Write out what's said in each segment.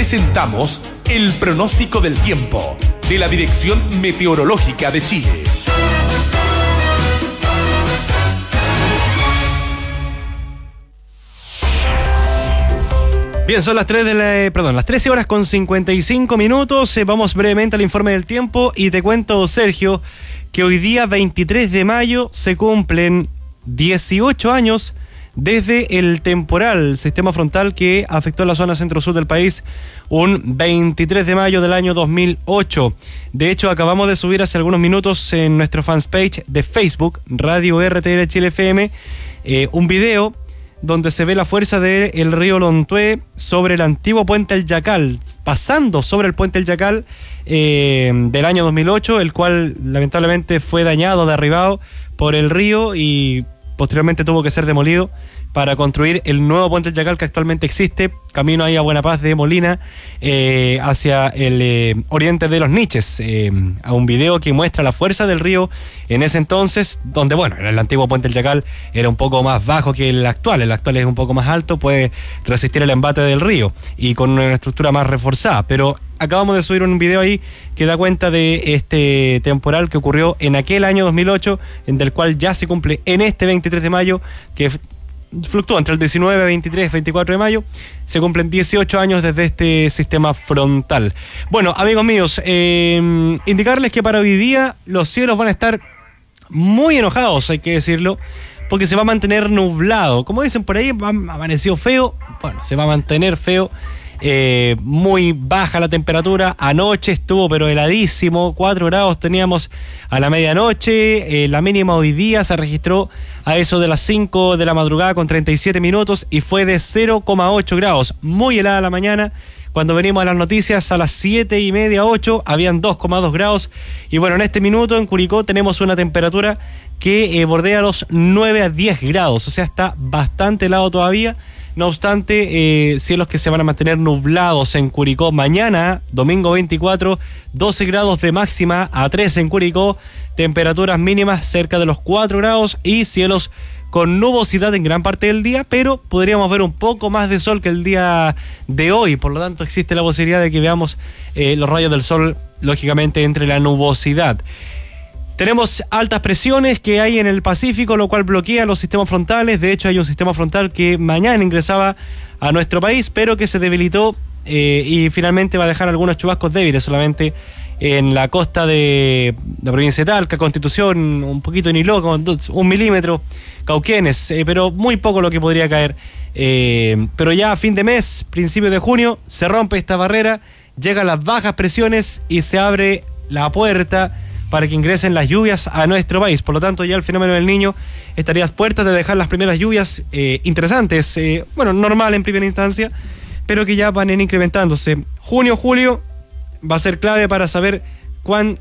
presentamos el pronóstico del tiempo de la Dirección Meteorológica de Chile. Bien, son las 13 horas con 55 minutos. Vamos brevemente al informe del tiempo y te cuento, Sergio, que hoy día 23 de mayo se cumplen 18 años desde el temporal sistema frontal que afectó la zona centro-sur del país un 23 de mayo del año 2008. De hecho, acabamos de subir hace algunos minutos en nuestro fanpage de Facebook, Radio RTL Chile FM, un video donde se ve la fuerza del río Lontué sobre el antiguo puente El Yacal, pasando sobre el puente El Yacal del año 2008, el cual lamentablemente fue dañado, derribado por el río y posteriormente tuvo que ser demolido para construir el nuevo puente El Yacal que actualmente existe, camino ahí a Buena Paz de Molina, hacia el oriente de Los Niches, a un video que muestra la fuerza del río en ese entonces, donde, bueno, el antiguo puente El Yacal era un poco más bajo que el actual es un poco más alto, puede resistir el embate del río y con una estructura más reforzada, pero acabamos de subir un video ahí que da cuenta de este temporal que ocurrió en aquel año 2008, en del cual ya se cumple en este 23 de mayo, que fluctúa entre el 19, 23, 24 de mayo, se cumplen 18 años desde este sistema frontal. Bueno, amigos míos, indicarles que para hoy día los cielos van a estar muy enojados, hay que decirlo, porque se va a mantener nublado. Como dicen por ahí, amaneció feo, bueno, se va a mantener feo. Muy baja la temperatura, anoche estuvo pero heladísimo, 4 grados teníamos a la medianoche, la mínima hoy día se registró a eso de las 5 de la madrugada con 37 minutos y fue de 0,8 grados, muy helada la mañana. Cuando venimos a las noticias a las 7:30, 8, habían 2,2 grados. Y bueno, en este minuto en Curicó tenemos una temperatura que bordea los 9 a 10 grados, o sea, está bastante helado todavía. No obstante, cielos que se van a mantener nublados en Curicó mañana, domingo 24, 12 grados de máxima a 13 en Curicó, temperaturas mínimas cerca de los 4 grados y cielos con nubosidad en gran parte del día, pero podríamos ver un poco más de sol que el día de hoy, por lo tanto existe la posibilidad de que veamos los rayos del sol, lógicamente, entre la nubosidad. Tenemos altas presiones que hay en el Pacífico, lo cual bloquea los sistemas frontales. De hecho, hay un sistema frontal que mañana ingresaba a nuestro país, pero que se debilitó y finalmente va a dejar algunos chubascos débiles solamente en la costa de la provincia de Talca, Constitución, un poquito en Iló, con 1 milímetro, Cauquenes, pero muy poco lo que podría caer. Pero ya a fin de mes, principio de junio, se rompe esta barrera, llegan las bajas presiones y se abre la puerta para que ingresen las lluvias a nuestro país. Por lo tanto, ya el fenómeno del Niño estaría a puertas de dejar las primeras lluvias interesantes, normal en primera instancia, pero que ya van a ir incrementándose. Junio, julio va a ser clave para saber cuán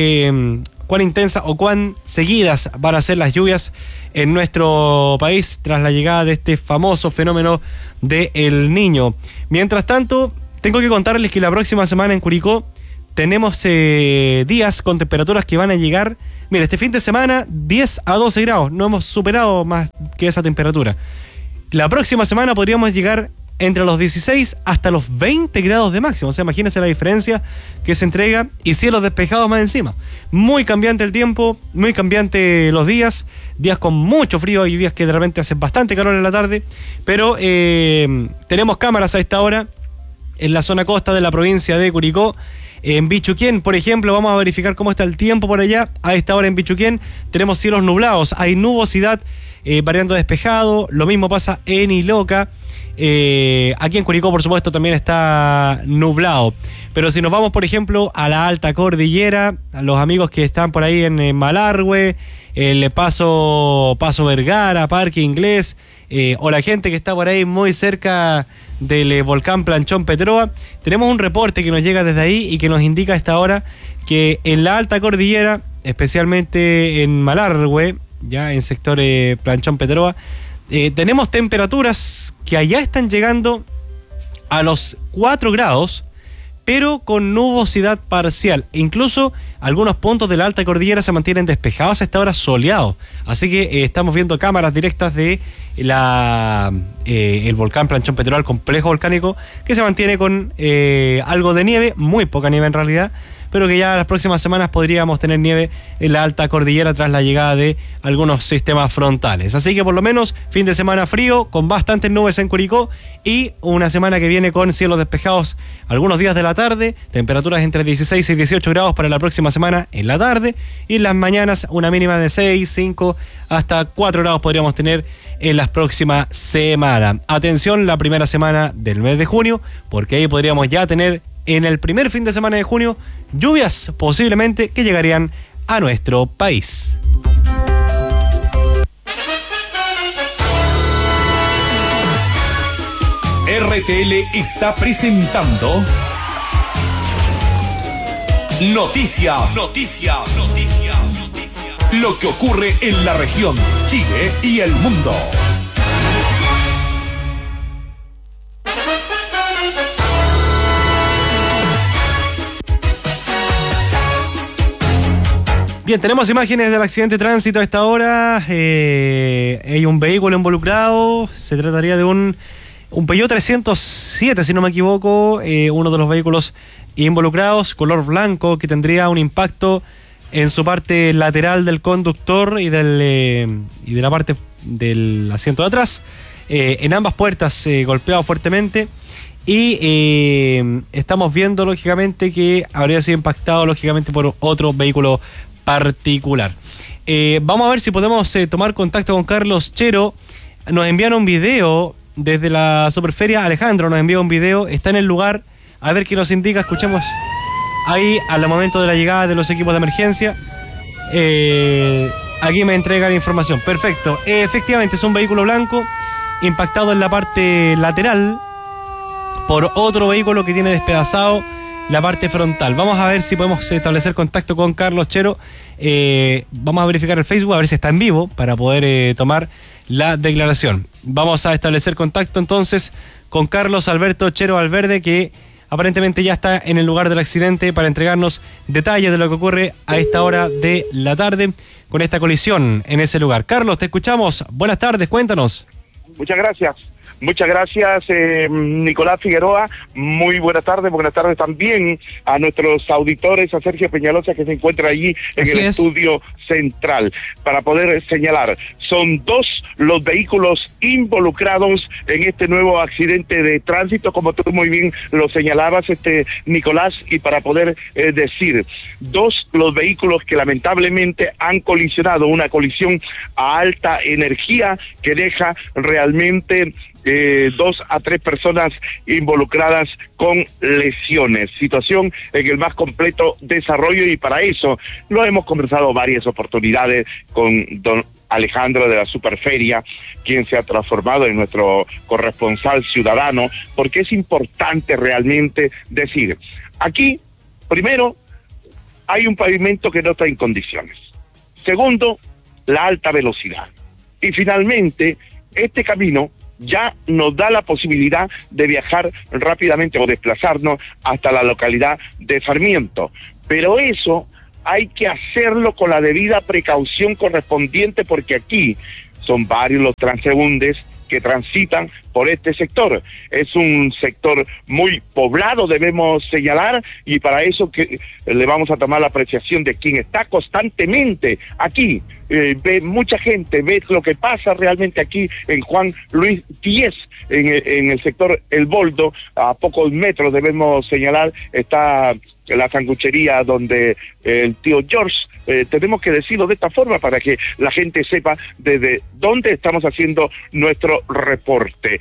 intensa o cuán seguidas van a ser las lluvias en nuestro país tras la llegada de este famoso fenómeno del Niño. Mientras tanto, tengo que contarles que la próxima semana en Curicó tenemos días con temperaturas que van a llegar, mira, este fin de semana 10 a 12 grados, no hemos superado más que esa temperatura. La próxima semana podríamos llegar entre los 16 hasta los 20 grados de máximo, o sea, imagínense la diferencia que se entrega y cielos despejados más encima. Muy cambiante el tiempo, muy cambiante los días con mucho frío y días que de repente hace bastante calor en la tarde, pero tenemos cámaras a esta hora en la zona costa de la provincia de Curicó. En Bichuquén, por ejemplo, vamos a verificar cómo está el tiempo por allá. A esta hora en Bichuquén tenemos cielos nublados, hay nubosidad variando a despejado, lo mismo pasa en Iloca. Aquí en Curicó, por supuesto, también está nublado. Pero si nos vamos, por ejemplo, a la alta cordillera, a los amigos que están por ahí en Malargüe, el Paso Vergara, Parque Inglés, o la gente que está por ahí muy cerca del volcán Planchón Petroa, tenemos un reporte que nos llega desde ahí y que nos indica a esta hora que en la alta cordillera, especialmente en Malargüe, ya en sector Planchón Petroa, tenemos temperaturas que allá están llegando a los 4 grados, pero con nubosidad parcial. Incluso algunos puntos de la alta cordillera se mantienen despejados, hasta ahora soleados. Así que estamos viendo cámaras directas de el volcán Planchón Petroral, complejo volcánico, que se mantiene con algo de nieve, muy poca nieve en realidad, pero que ya las próximas semanas podríamos tener nieve en la alta cordillera tras la llegada de algunos sistemas frontales. Así que por lo menos fin de semana frío, con bastantes nubes en Curicó, y una semana que viene con cielos despejados algunos días de la tarde, temperaturas entre 16 y 18 grados para la próxima semana en la tarde, y en las mañanas una mínima de 6, 5 hasta 4 grados podríamos tener en las próximas semanas. Atención, la primera semana del mes de junio, porque ahí podríamos ya tener en el primer fin de semana de junio lluvias posiblemente que llegarían a nuestro país. RTL está presentando Noticias. Lo que ocurre en la región, Chile y el mundo. Bien, tenemos imágenes del accidente de tránsito a esta hora. Hay un vehículo involucrado. Se trataría de un Peugeot 307, si no me equivoco. Uno de los vehículos involucrados, color blanco, que tendría un impacto en su parte lateral del conductor y de la parte del asiento de atrás. En ambas puertas golpeado fuertemente. Y estamos viendo, lógicamente, que habría sido impactado, lógicamente, por otro vehículo particular. Vamos a ver si podemos tomar contacto con Carlos Chero. Nos envían un video desde la Superferia. Alejandro nos envía un video, está en el lugar, a ver qué nos indica. Escuchemos ahí al momento de la llegada de los equipos de emergencia. Aquí me entrega la información. Perfecto, efectivamente es un vehículo blanco impactado en la parte lateral por otro vehículo que tiene despedazado la parte frontal. Vamos a ver si podemos establecer contacto con Carlos Chero. Vamos a verificar el Facebook, a ver si está en vivo para poder tomar la declaración. Vamos a establecer contacto entonces con Carlos Alberto Chero Valverde, que aparentemente ya está en el lugar del accidente, para entregarnos detalles de lo que ocurre a esta hora de la tarde con esta colisión en ese lugar. Carlos, te escuchamos. Buenas tardes, cuéntanos. Muchas gracias. Muchas gracias, Nicolás Figueroa. Muy buenas tardes también a nuestros auditores, a Sergio Peñalosa, que se encuentra allí en el estudio central, para poder señalar. Son dos los vehículos involucrados en este nuevo accidente de tránsito, como tú muy bien lo señalabas, Nicolás, y para poder decir, dos los vehículos que lamentablemente han colisionado, una colisión a alta energía que deja realmente 2 a 3 personas involucradas con lesiones. Situación en el más completo desarrollo, y para eso lo hemos conversado varias oportunidades con don Alejandro de la Superferia, quien se ha transformado en nuestro corresponsal ciudadano, porque es importante realmente decir, aquí, primero, hay un pavimento que no está en condiciones. Segundo, la alta velocidad. Y finalmente, este camino ya nos da la posibilidad de viajar rápidamente o desplazarnos hasta la localidad de Sarmiento. Pero eso hay que hacerlo con la debida precaución correspondiente, porque aquí son varios los transeúntes que transitan por este sector. Es un sector muy poblado, debemos señalar, y para eso que le vamos a tomar la apreciación de quien está constantemente aquí. Ve mucha gente, ve lo que pasa realmente aquí en Juan Luis 10, en el sector El Boldo, a pocos metros debemos señalar, está la sanguchería donde el tío George, tenemos que decirlo de esta forma para que la gente sepa desde dónde estamos haciendo nuestro reporte.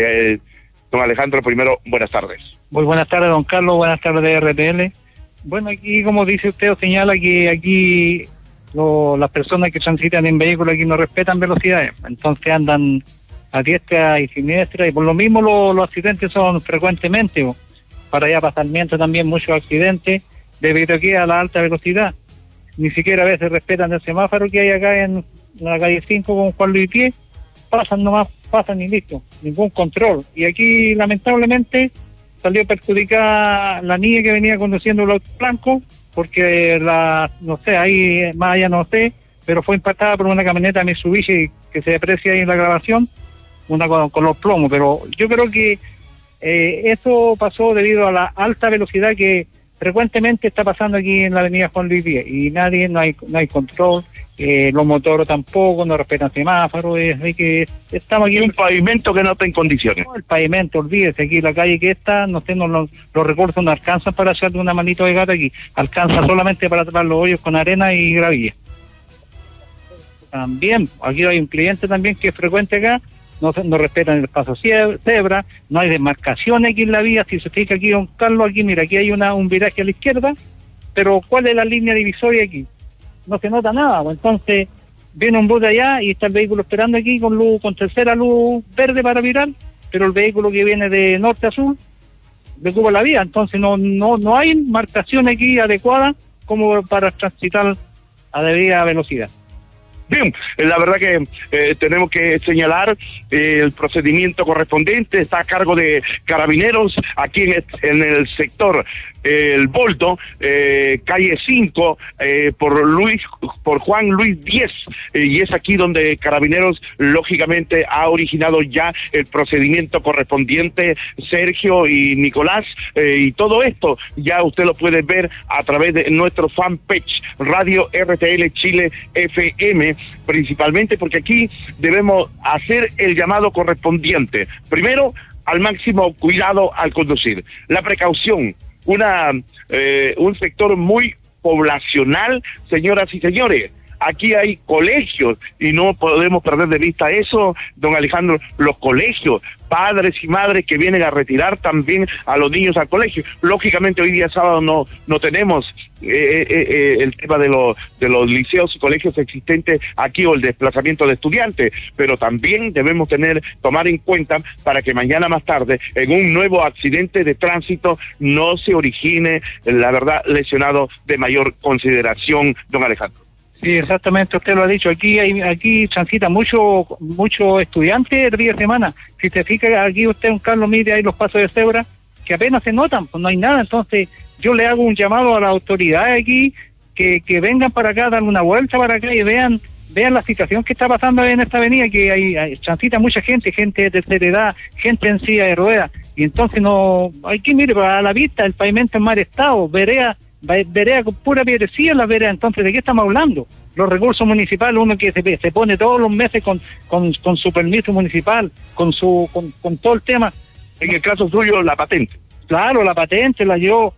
Don Alejandro, primero, buenas tardes. Muy buenas tardes, don Carlos, buenas tardes, RTL. Bueno, aquí, como dice usted, o señala que aquí las personas que transitan en vehículos aquí no respetan velocidades, entonces andan a diestra y siniestra, y por lo mismo los accidentes son frecuentemente. Para allá, para Sarmiento también muchos accidentes debido aquí a la alta velocidad. Ni siquiera a veces respetan el semáforo que hay acá en la calle 5 con Juan Luis 10, pasan nomás, pasan y listo, ningún control. Y aquí lamentablemente salió perjudicada la niña que venía conduciendo el auto blanco, porque no sé, ahí más allá no sé, pero fue impactada por una camioneta Mitsubishi que se aprecia ahí en la grabación, una con los plomos, pero yo creo que eso pasó debido a la alta velocidad que frecuentemente está pasando aquí en la avenida Juan Luis Díaz, y no hay control, los motores tampoco, no respetan semáforos, que estamos aquí... Un pavimento que no está en condiciones. El pavimento, olvídese, aquí la calle que está, no sé, los recursos no alcanzan para hacerle una manito de gata aquí, alcanza solamente para tapar los hoyos con arena y gravilla. También, aquí hay un cliente también que es frecuente acá, no respetan el paso cebra, no hay demarcaciones aquí en la vía. Si se fija aquí, don Carlos, aquí mira, aquí hay un viraje a la izquierda, pero ¿cuál es la línea divisoria aquí? No se nota nada, pues. Entonces viene un bus de allá y está el vehículo esperando aquí con tercera luz verde para virar, pero el vehículo que viene de norte a sur le ocupa la vía, entonces no hay marcación aquí adecuada como para transitar a debida velocidad. Bien, la verdad que tenemos que señalar el procedimiento correspondiente, está a cargo de Carabineros aquí en el sector El Boldo, calle 5, por Juan Luis 10, y es aquí donde Carabineros lógicamente ha originado ya el procedimiento correspondiente, Sergio y Nicolás, y todo esto ya usted lo puede ver a través de nuestro fanpage Radio RTL Chile FM, principalmente porque aquí debemos hacer el llamado correspondiente. Primero, al máximo cuidado al conducir, la precaución, un sector muy poblacional, señoras y señores. Aquí hay colegios y no podemos perder de vista eso, don Alejandro, los colegios, padres y madres que vienen a retirar también a los niños al colegio. Lógicamente hoy día sábado no tenemos el tema de los liceos y colegios existentes aquí o el desplazamiento de estudiantes, pero también debemos tomar en cuenta para que mañana más tarde en un nuevo accidente de tránsito no se origine, la verdad, lesionado de mayor consideración, don Alejandro. Sí, exactamente, usted lo ha dicho, aquí transita mucho estudiantes el día de semana. Si se fija aquí usted, don Carlos, mire ahí los pasos de cebra que apenas se notan, pues no hay nada. Entonces yo le hago un llamado a las autoridades aquí que vengan para acá, dan una vuelta para acá y vean la situación que está pasando en esta avenida, que hay transita mucha gente de tercera edad, gente en silla de ruedas, y entonces aquí mire, a la vista el pavimento en mal estado, vereda con pura piedrecilla en las veredas. Entonces, ¿de qué estamos hablando? Los recursos municipales, uno que se pone todos los meses con su permiso municipal, con todo el tema. En el caso suyo, la patente. Claro, la patente la llevo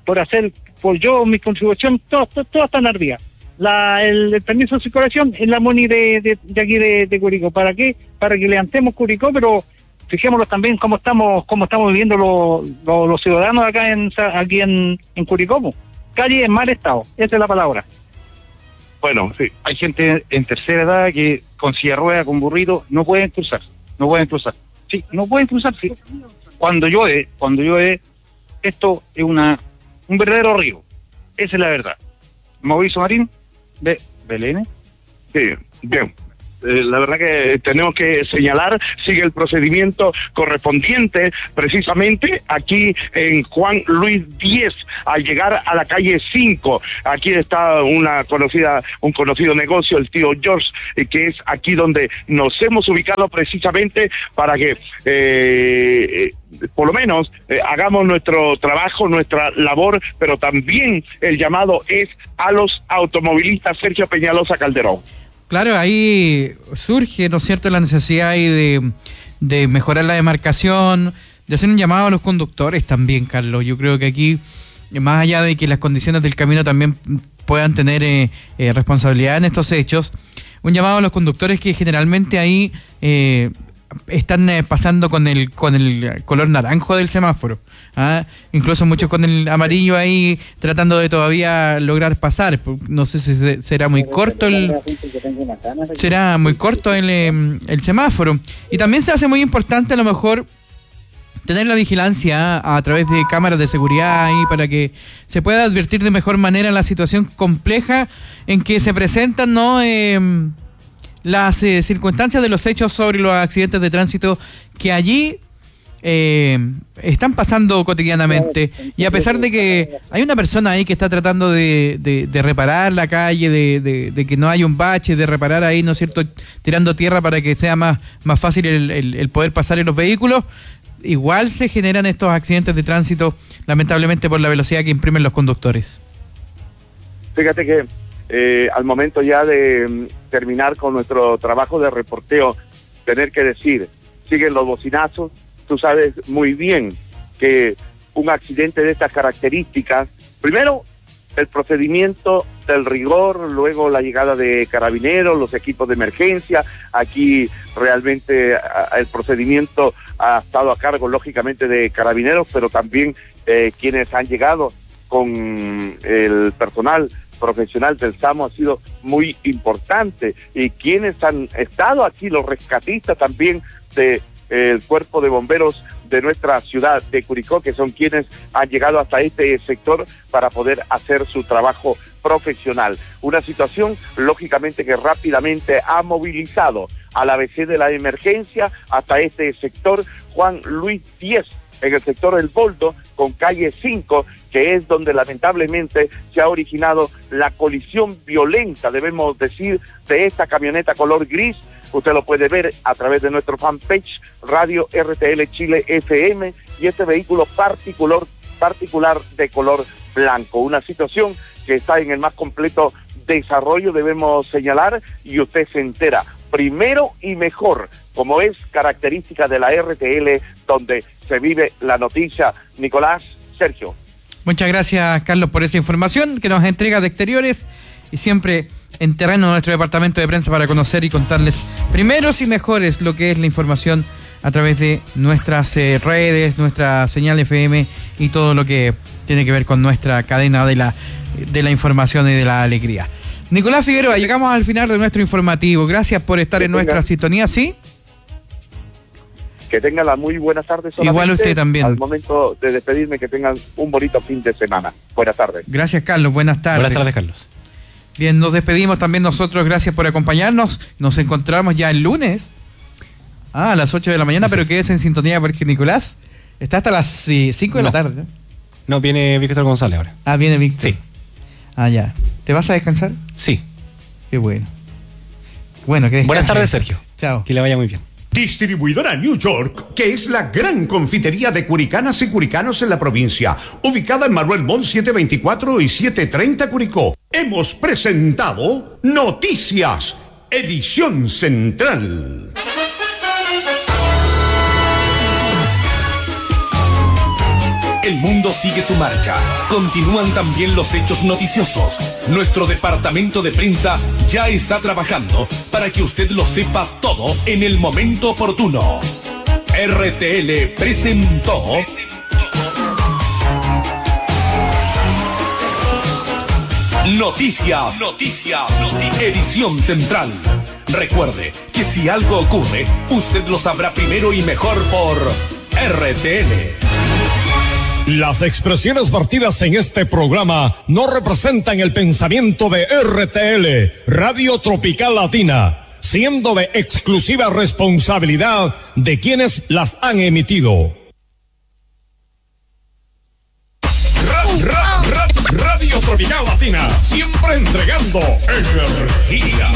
mi contribución, todo está en ardía. El permiso de circulación en la MONI de aquí de Curicó. ¿Para qué? Para que levantemos Curicó, pero fijémonos también cómo estamos viviendo los ciudadanos aquí en Curicó. Calle en mal estado, esa es la palabra. Bueno, sí. Hay gente en tercera edad que con silla de ruedas, con burrito, no pueden cruzar. Sí, no pueden cruzar, sí. Cuando llueve, esto es un verdadero río. Esa es la verdad. Mauricio Marín, de Belén. Sí, bien. La verdad que tenemos que señalar, sigue el procedimiento correspondiente precisamente aquí en Juan Luis 10, al llegar a la calle 5, aquí está un conocido negocio, el tío George, que es aquí donde nos hemos ubicado precisamente para que por lo menos hagamos nuestro trabajo, nuestra labor, pero también el llamado es a los automovilistas. Sergio Peñalosa Calderón. Claro, ahí surge, ¿no es cierto?, la necesidad ahí de mejorar la demarcación, de hacer un llamado a los conductores también, Carlos. Yo creo que aquí, más allá de que las condiciones del camino también puedan tener responsabilidad en estos hechos, un llamado a los conductores que generalmente ahí están pasando con el color naranjo del semáforo, incluso muchos con el amarillo ahí tratando de todavía lograr pasar. No sé si será muy corto el semáforo, y también se hace muy importante a lo mejor tener la vigilancia a través de cámaras de seguridad ahí para que se pueda advertir de mejor manera la situación compleja en que se presentan, ¿no?, las circunstancias de los hechos sobre los accidentes de tránsito que allí están pasando cotidianamente, y a pesar de que hay una persona ahí que está tratando de reparar la calle, de que no haya un bache, de reparar ahí, ¿no es cierto?, tirando tierra para que sea más fácil el poder pasar en los vehículos, igual se generan estos accidentes de tránsito, lamentablemente por la velocidad que imprimen los conductores. Fíjate que al momento ya de terminar con nuestro trabajo de reporteo, tener que decir, siguen los bocinazos. Tú sabes muy bien que un accidente de estas características, primero el procedimiento del rigor, luego la llegada de carabineros, los equipos de emergencia. Aquí realmente el procedimiento ha estado a cargo lógicamente de carabineros, pero también quienes han llegado con el personal profesional del SAMU ha sido muy importante, y quienes han estado aquí, los rescatistas también de el cuerpo de bomberos de nuestra ciudad de Curicó, que son quienes han llegado hasta este sector para poder hacer su trabajo profesional. Una situación, lógicamente, que rápidamente ha movilizado al ABC de la emergencia hasta este sector, Juan Luis 10, en el sector El Boldo, con calle 5, que es donde lamentablemente se ha originado la colisión violenta, debemos decir, de esta camioneta color gris. Usted lo puede ver a través de nuestro fanpage Radio RTL Chile FM, y este vehículo particular de color blanco. Una situación que está en el más completo desarrollo, debemos señalar, y usted se entera primero y mejor, como es característica de la RTL, donde se vive la noticia. Nicolás, Sergio. Muchas gracias, Carlos, por esa información que nos entrega de Exteriores, y siempre en terreno de nuestro departamento de prensa para conocer y contarles primeros y mejores lo que es la información a través de nuestras redes, nuestra señal FM y todo lo que tiene que ver con nuestra cadena de la información y de la alegría. Nicolás Figueroa, llegamos al final de nuestro informativo. Gracias por estar en nuestra sintonía, ¿sí? Que tengan las muy buenas tardes. Igual usted también. Al momento de despedirme, que tengan un bonito fin de semana. Buenas tardes. Gracias, Carlos. Buenas tardes. Buenas tardes, Carlos. Bien, nos despedimos también nosotros. Gracias por acompañarnos. Nos encontramos ya el lunes a las 8 de la mañana, pero quédese en sintonía porque Nicolás está hasta las 5 de la tarde. No, viene Víctor González ahora. Ah, viene Víctor. Sí. Ah, ya. ¿Te vas a descansar? Sí. Qué bueno. Bueno, que descanses. Buenas tardes, Sergio. Chao. Que le vaya muy bien. Distribuidora New York, que es la gran confitería de curicanas y curicanos en la provincia, ubicada en Manuel Montt 724 y 730 Curicó. Hemos presentado Noticias, edición central. El mundo sigue su marcha. Continúan también los hechos noticiosos. Nuestro departamento de prensa ya está trabajando para que usted lo sepa todo en el momento oportuno. RTL presentó Noticias, edición central. Recuerde que si algo ocurre, usted lo sabrá primero y mejor por RTL. Las expresiones vertidas en este programa no representan el pensamiento de RTL, Radio Tropical Latina, siendo de exclusiva responsabilidad de quienes las han emitido. Radio Tropical Latina, siempre entregando energía.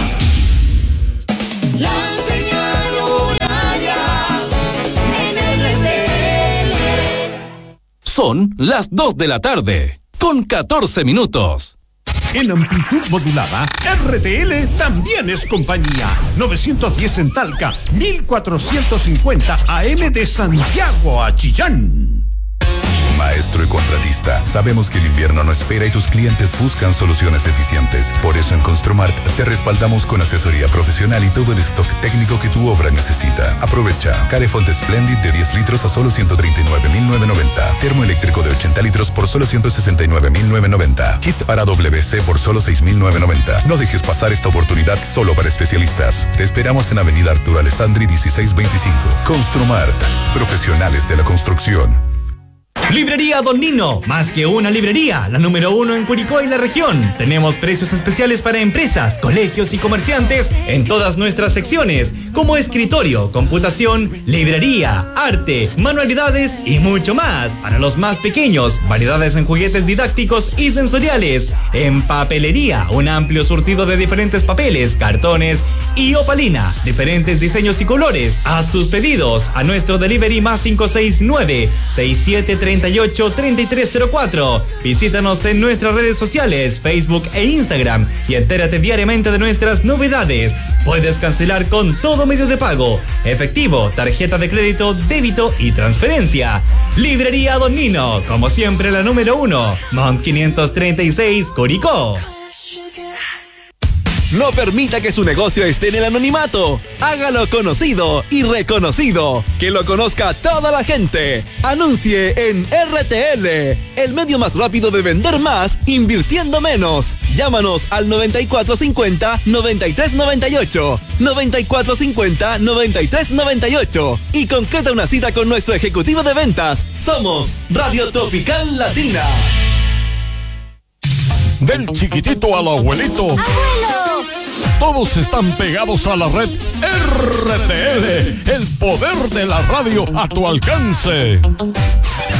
La señal horaria en RTL. Son las 2 de la tarde, con 14 minutos. En amplitud modulada, RTL también es compañía. 910 en Talca, 1450 AM de Santiago a Chillán. Maestro y contratista, sabemos que el invierno no espera y tus clientes buscan soluciones eficientes. Por eso en Construmart te respaldamos con asesoría profesional y todo el stock técnico que tu obra necesita. Aprovecha Carefont Splendid de 10 litros a solo 139.990. Termoeléctrico de 80 litros por solo 169.990. Kit para WC por solo 6.990. No dejes pasar esta oportunidad solo para especialistas. Te esperamos en Avenida Arturo Alessandri 1625. Construmart, profesionales de la construcción. Librería Don Nino, más que una librería, la número 1 en Curicó y la región. Tenemos precios especiales para empresas, colegios y comerciantes en todas nuestras secciones, como escritorio, computación, librería, arte, manualidades y mucho más. Para los más pequeños, variedades en juguetes didácticos y sensoriales. En papelería, un amplio surtido de diferentes papeles, cartones y opalina, diferentes diseños y colores. Haz tus pedidos a nuestro delivery más 569-6738-3304. Visítanos en nuestras redes sociales, Facebook e Instagram y entérate diariamente de nuestras novedades. Puedes cancelar con todo medio de pago, efectivo, tarjeta de crédito, débito y transferencia. Librería Don Nino, como siempre la número 1, Mont 536, Curicó. No permita que su negocio esté en el anonimato. Hágalo conocido y reconocido. Que lo conozca toda la gente. Anuncie en RTL, el medio más rápido de vender más invirtiendo menos. Llámanos al 9450-9398. 9450-9398. Y concreta una cita con nuestro ejecutivo de ventas. Somos Radio Tropical Latina. Del chiquitito al abuelito. ¡Abuelo! Todos están pegados a la red RTL, el poder de la radio a tu alcance.